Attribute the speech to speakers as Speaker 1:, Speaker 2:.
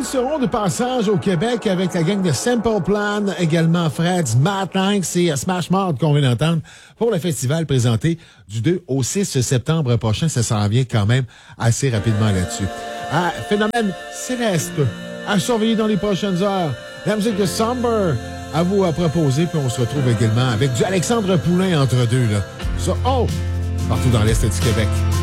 Speaker 1: seront de passage au Québec avec la gang de Simple Plan, également Fred's, Matt Lanks et Smash Mouth qu'on vient d'entendre pour le festival présenté du 2 au 6 septembre prochain. Ça s'en vient quand même assez rapidement là-dessus. Phénomène céleste à surveiller dans les prochaines heures. La musique de Somber à vous à proposer, puis on se retrouve également avec du Alexandre Poulain entre deux, là. Ça, partout dans l'Est du Québec.